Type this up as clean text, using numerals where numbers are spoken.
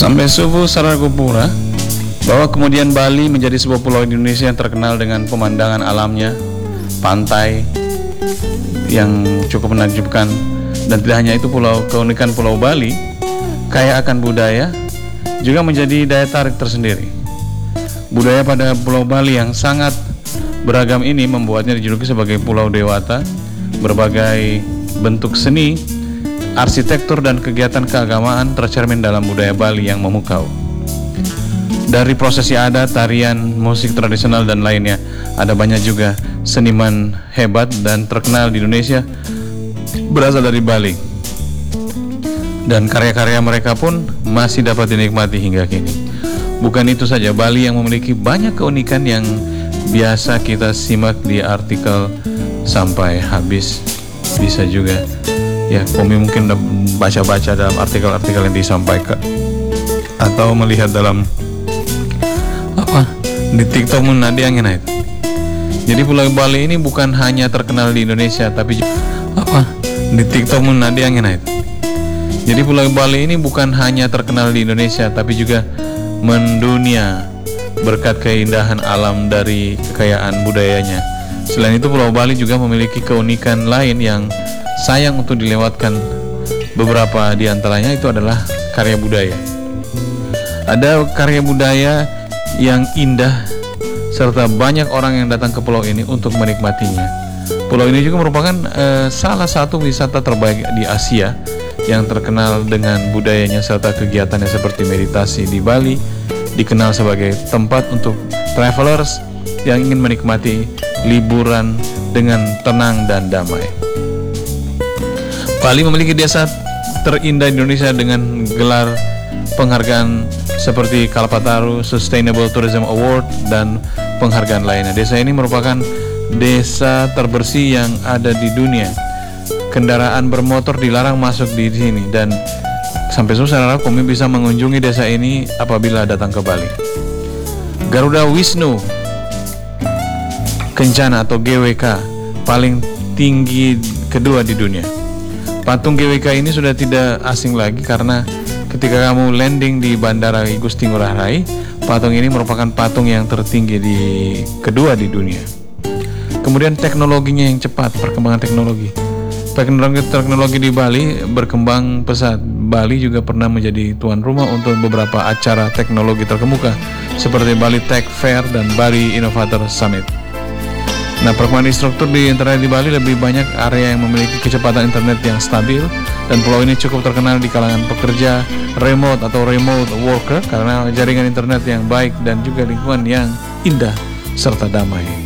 Sampai subuh Saragopura, bahwa kemudian Bali menjadi sebuah pulau di Indonesia yang terkenal dengan pemandangan alamnya, pantai yang cukup menakjubkan, dan tidak hanya itu, keunikan Pulau Bali kaya akan budaya juga menjadi daya tarik tersendiri. Budaya pada Pulau Bali yang sangat beragam ini membuatnya dijuluki sebagai Pulau Dewata. Berbagai bentuk seni, arsitektur, dan kegiatan keagamaan tercermin dalam budaya Bali yang memukau. Dari prosesi adat, tarian, musik tradisional, dan lainnya, ada banyak juga seniman hebat dan terkenal di Indonesia berasal dari Bali. Dan karya-karya mereka pun masih dapat dinikmati hingga kini. Bukan itu saja, Bali yang memiliki banyak keunikan yang biasa kita simak di artikel sampai habis. Bisa juga ya, Komi mungkin udah baca-baca dalam artikel-artikel yang disampaikan atau melihat dalam di TikTok menadiangin itu. Jadi Pulau Bali ini bukan hanya terkenal di Indonesia, tapi di TikTok menadiangin itu. Jadi Pulau Bali ini bukan hanya terkenal di Indonesia, tapi juga mendunia berkat keindahan alam dari kekayaan budayanya. Selain itu, Pulau Bali juga memiliki keunikan lain yang sayang untuk dilewatkan. Beberapa di antaranya itu adalah karya budaya. Ada karya budaya yang indah serta banyak orang yang datang ke pulau ini untuk menikmatinya. Pulau ini juga merupakan salah satu wisata terbaik di Asia yang terkenal dengan budayanya serta kegiatannya seperti meditasi di Bali. Dikenal sebagai tempat untuk travelers yang ingin menikmati liburan dengan tenang dan damai. Bali memiliki desa terindah di Indonesia dengan gelar penghargaan seperti Kalpataru Sustainable Tourism Award dan penghargaan lainnya. Desa ini merupakan desa terbersih yang ada di dunia. Kendaraan bermotor dilarang masuk di sini, dan sampai susah kami bisa mengunjungi desa ini apabila datang ke Bali. Garuda Wisnu Kencana atau GWK paling tinggi kedua di dunia. Patung GWK ini sudah tidak asing lagi karena ketika kamu landing di Bandara Igusti Ngurah Rai, patung ini merupakan patung yang tertinggi kedua di dunia. Kemudian teknologinya yang cepat, perkembangan teknologi. Teknologi di Bali berkembang pesat. Bali juga pernah menjadi tuan rumah untuk beberapa acara teknologi terkemuka seperti Bali Tech Fair dan Bali Innovator Summit. Nah, perkembangan struktur di internet di Bali lebih banyak area yang memiliki kecepatan internet yang stabil, dan pulau ini cukup terkenal di kalangan pekerja remote atau remote worker karena jaringan internet yang baik dan juga lingkungan yang indah serta damai.